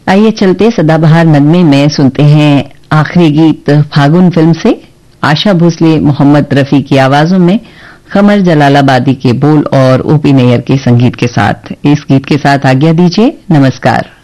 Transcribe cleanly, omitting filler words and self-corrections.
आइए चलते सदाबहार नगमे में सुनते हैं आखिरी गीत फागुन फिल्म से। आशा भोसले, मोहम्मद रफी की आवाजों में कमर जलालाबादी के बोल और ओपी नैयर के संगीत के साथ। इस गीत के साथ आज्ञा दीजिए। नमस्कार।